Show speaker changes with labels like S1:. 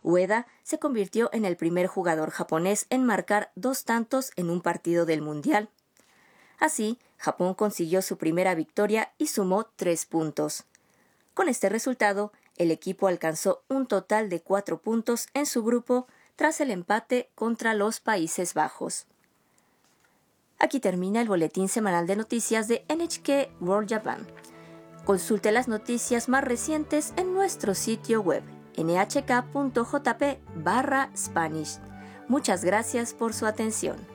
S1: Ueda se convirtió en el primer jugador japonés en marcar 2 tantos en un partido del Mundial. Así, Japón consiguió su primera victoria y sumó 3 puntos. Con este resultado, el equipo alcanzó un total de 4 puntos en su grupo tras el empate contra los Países Bajos. Aquí termina el boletín semanal de noticias de NHK World Japan. Consulte las noticias más recientes en nuestro sitio web nhk.jp/Spanish. Muchas gracias por su atención.